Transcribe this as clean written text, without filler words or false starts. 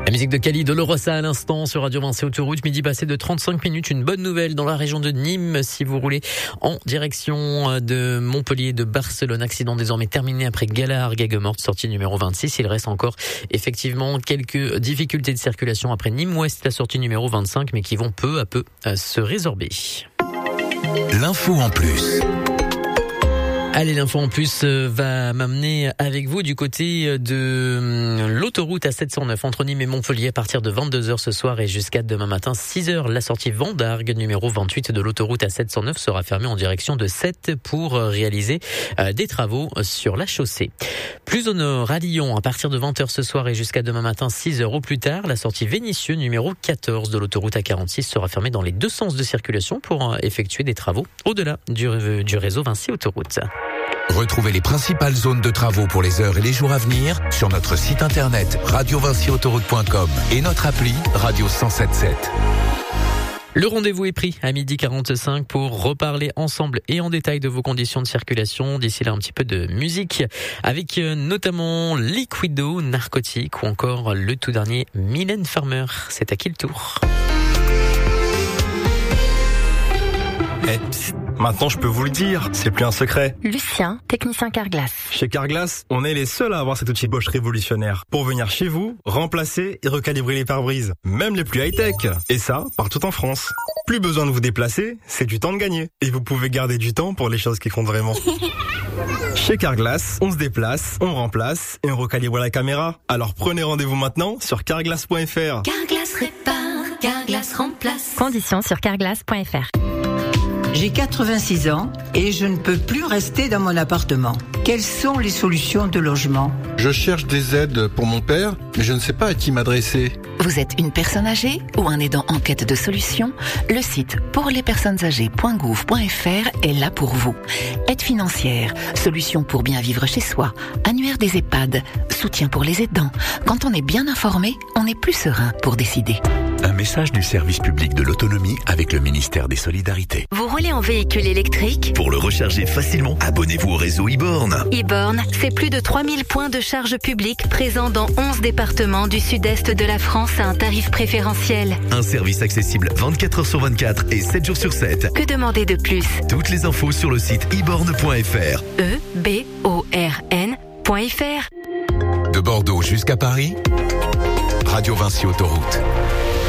La musique de Khalid Dolorosa à l'instant sur Radio Vinci Autoroute, midi passé de 35 minutes. Une bonne nouvelle dans la région de Nîmes si vous roulez en direction de Montpellier, de Barcelone. Accident désormais terminé après Galard, Gaguemorte, sortie numéro 26. Il reste encore effectivement quelques difficultés de circulation après Nîmes-Ouest, la sortie numéro 25, mais qui vont peu à peu se résorber. L'info en plus. Allez, l'info en plus va m'amener avec vous du côté de l'autoroute A709 entre Nîmes et Montpellier à partir de 22h ce soir et jusqu'à demain matin 6h. La sortie Vendargue numéro 28 de l'autoroute A709 sera fermée en direction de Sète pour réaliser des travaux sur la chaussée. Plus au nord, à Lyon, à partir de 20h ce soir et jusqu'à demain matin 6h au plus tard, la sortie Vénissieux numéro 14 de l'autoroute A46 sera fermée dans les deux sens de circulation pour effectuer des travaux au-delà du réseau Vinci Autoroute. Retrouvez les principales zones de travaux pour les heures et les jours à venir sur notre site internet radiovinciautoroute.com et notre appli Radio 107.7. Le rendez-vous est pris à 12h45 pour reparler ensemble et en détail de vos conditions de circulation. D'ici là, un petit peu de musique avec notamment Liquido, Narcotique ou encore le tout dernier Mylène Farmer. C'est à qui le tour ? Maintenant, je peux vous le dire, c'est plus un secret. Lucien, technicien Carglass. Chez Carglass, on est les seuls à avoir cet outil Bosch révolutionnaire pour venir chez vous, remplacer et recalibrer les pare-brises, même les plus high-tech. Et ça, partout en France. Plus besoin de vous déplacer, c'est du temps de gagner. Et vous pouvez garder du temps pour les choses qui comptent vraiment. Chez Carglass, on se déplace, on remplace et on recalibre la caméra. Alors prenez rendez-vous maintenant sur carglass.fr. Carglass répare, Carglass remplace. Conditions sur carglass.fr. J'ai 86 ans et je ne peux plus rester dans mon appartement. Quelles sont les solutions de logement ? Je cherche des aides pour mon père, mais je ne sais pas à qui m'adresser. Vous êtes une personne âgée ou un aidant en quête de solutions ? Le site pourlespersonnesâgées.gouv.fr est là pour vous. Aide financière, solutions pour bien vivre chez soi, annuaire des EHPAD, soutien pour les aidants. Quand on est bien informé, on est plus serein pour décider. Un message du service public de l'autonomie avec le ministère des Solidarités. Vous roulez en véhicule électrique ? Pour le recharger facilement, abonnez-vous au réseau e-born. e-born, c'est plus de 3000 points de charge publique présents dans 11 départements du sud-est de la France à un tarif préférentiel. Un service accessible 24h sur 24 et 7 jours sur 7. Que demander de plus ? Toutes les infos sur le site eborn.fr. eborn.fr. De Bordeaux jusqu'à Paris, Radio Vinci Autoroute.